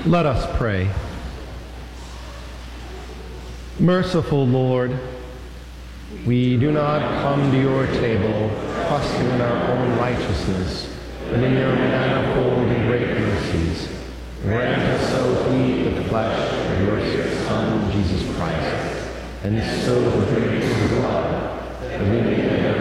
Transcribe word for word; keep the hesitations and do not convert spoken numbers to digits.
Let us pray. Merciful Lord, we do not come to your table trusting in our own righteousness, but in your manifold and great mercies. Grant us so to eat the flesh of your Son, Jesus Christ, and so to drink his blood, that we may